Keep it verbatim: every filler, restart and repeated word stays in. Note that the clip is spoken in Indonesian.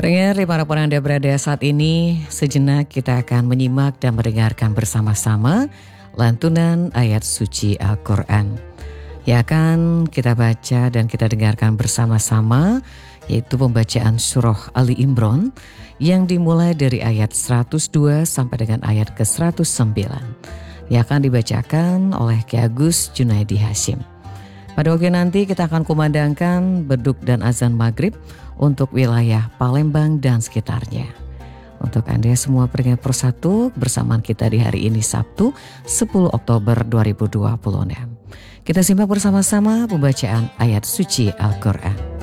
Pendengar dimanapun Anda berada saat ini, sejenak kita akan menyimak dan mendengarkan bersama-sama lantunan ayat suci Al-Quran yang akan kita baca dan kita dengarkan bersama-sama, yaitu pembacaan surah Ali Imran yang dimulai dari ayat seratus dua sampai dengan ayat ke seratus sembilan yang akan dibacakan oleh Ki Agus Junaidi Hasyim. Pada waktu nanti kita akan kumandangkan beduk dan azan maghrib untuk wilayah Palembang dan sekitarnya. Untuk Anda semua pendengar persatu bersamaan kita di hari ini Sabtu sepuluh Oktober dua ribu dua puluh enam. Kita simak bersama-sama pembacaan ayat suci Al-Quran.